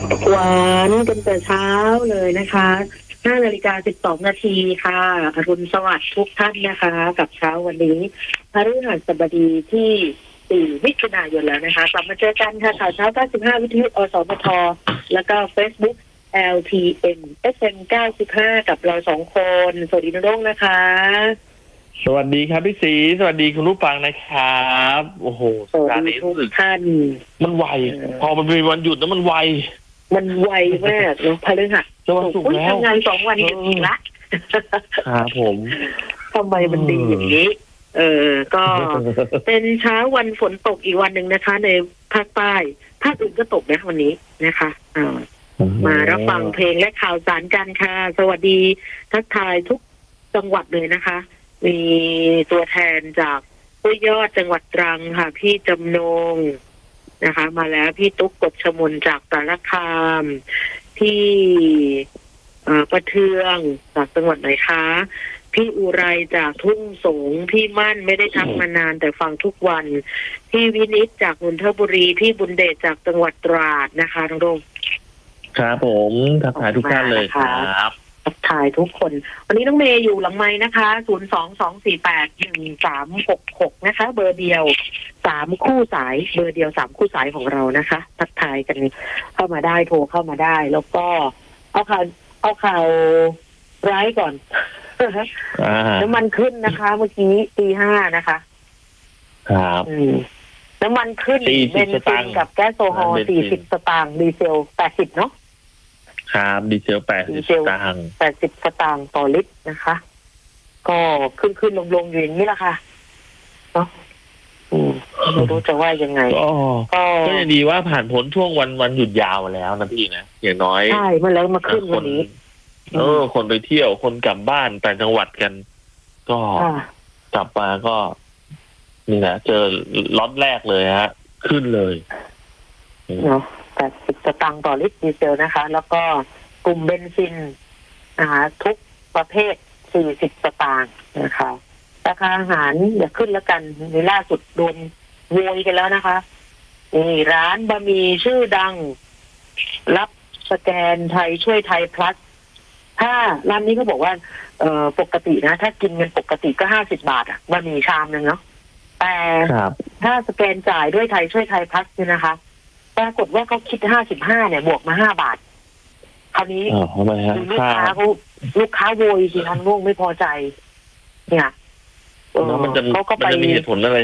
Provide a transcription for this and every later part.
หวานกันแต่เช้าเลยนะคะ5:12 นาทีค่ะอรุณสวัสดิ์ทุกท่านนะคะกับเช้าวันนี้พฤหัสบดีที่4 มิถุนายนแล้วนะคะกลับมาเจอกันค่ะข่าวเช้า95วิทยุอสมทแล้วก็ Facebook LTM FM 95กับเรา2 คนสวัสดีน้องนะคะสวัสดีครับพี่ศรีสวัสดีคุณผู้ฟังนะครับโอ้โหสวัสดีทุกท่านมันไวพอมันมีวันหยุดแล้วมันไวมากเนาะพฤหัสจะวันศุกร์แล้วทำงาน2 วันจริงๆละครับผมทำไมมันดีอย่างนี้ก็เป็นเช้าวันฝนตกอีกวันหนึ่งนะคะในภาคใต้ภาคอื่นก็ตกนะวันนี้นะคะมารับฟังเพลงและข่าวสารกันค่ะสวัสดีทักทายทุกจังหวัดเลยนะคะมีตัวแทนจากห้วยยอดจังหวัดตรังค่ะพี่จำนงนะคะมาแล้วพี่ตุ๊กกบชมนจากสารคามพี่ประเทืองจากจังหวัดไหนคะพี่อุไรจากทุ่งสงพี่มั่นไม่ได้ทักมานานแต่ฟังทุกวันพี่วินิจจากนนทบุรีพี่บุญเดชจากจังหวัดตราดนะคะน้องโดมครับผมทักทายทุกท่านเลยครับทักทายทุกคนวันนี้น้องเมย์อยู่หลังไม้นะคะ022481366นะคะเบอร์เดียว3 คู่สายเบอร์เดียว3 คู่สายของเรานะคะทักทายกันเข้ามาได้โทรเข้ามาได้แล้วก็เอาข่าวร้ายก่อนน้ำมันขึ้นนะคะเมื่อกี้ตี 5นะคะครับน้ำมันขึ้นเบนซินกับแก๊สโซฮอล์40 สตางค์ดีเซล80เนาะครับดีเซล80 สตางค์ 80 สตางค์ต่อลิตรนะคะก็ขึ้นลงอยู่อย่างนี้แหละค่ะเนาะไม่รู้จะว่ายังไงก็ยังดีว่าผ่านพ้นช่วงวันหยุดยาวมาแล้วนะพี่นะอย่างน้อยใช่มาแล้วมาขึ้นวันนี้คนไปเที่ยวคนกลับบ้านต่างจังหวัดกันก็กลับมาก็นี่นะเจอล็อตแรกเลยฮะขึ้นเลยเนาะ80 สตางค์ต่อลิตรดีเซลนะคะแล้วก็กลุ่มเบนซินทุกประเภท40 สตางค์นะคะราคาอาหารอย่าขึ้นแล้วกันในล่าสุดโดนโวยกันแล้วนะคะนี่ร้านบะหมี่ชื่อดังรับสแกนไทยช่วยไทยพลัสถ้าร้านนี้เขาบอกว่าปกตินะถ้ากินเงินปกติก็50 บาทบะหมี่ชามนึงเนาะแต่ถ้าสแกนจ่ายด้วยไทยช่วยไทยพลัสเนี่ยนะคะปรากฏว่าเขาคิด55เนี่ยบวกมา5 บาทคราวนี้ลูกค้าโวยสิทางลูกไม่พอใจเนี่ยเขาก็ไปมีเหตุผลอะไร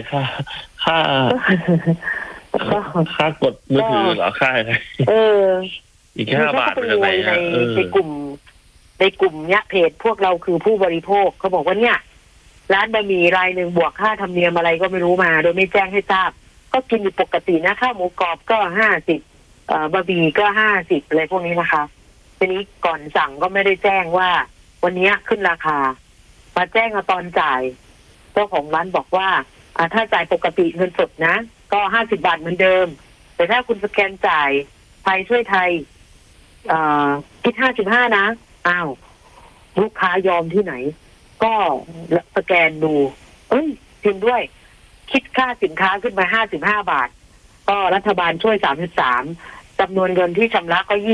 ค่ากดมือถือเหรอค่าอะไรอีก5 บาทเป็นอะไรในกลุ่มเนี้ยเพจพวกเราคือผู้บริโภคเขาบอกว่าเนี่ยร้านบะหมี่รายหนึ่งบวกค่าธรรมเนียมอะไรก็ไม่รู้มาโดยไม่แจ้งให้ทราบก็กินอยู่ปกตินะข้าวหมูกรอบก็50บะหมี่ก็50อะไรพวกนี้นะคะทีนี้ก่อนสั่งก็ไม่ได้แจ้งว่าวันนี้ขึ้นราคามาแจ้งตอนจ่ายเจ้าของร้านบอกว่าถ้าจ่ายปกติเงินสดนะก็50 บาทเหมือนเดิมแต่ถ้าคุณสแกนจ่ายไทยช่วยไทยคิด55นะอ้าวลูกค้ายอมที่ไหนก็สแกนดูจริงด้วยคิดค่าสินค้าขึ้นมา55 บาทก็รัฐบาลช่วย33จำนวนเงินที่ชำระก็